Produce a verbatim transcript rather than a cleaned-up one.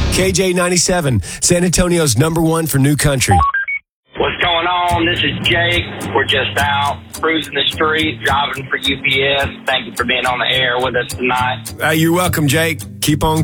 K J ninety-seven, San Antonio's number one for new country. What's going on? This is Jake. We're just out cruising the street, driving for U P S. Thank you for being on the air with us tonight. Uh, you're welcome, Jake. Keep on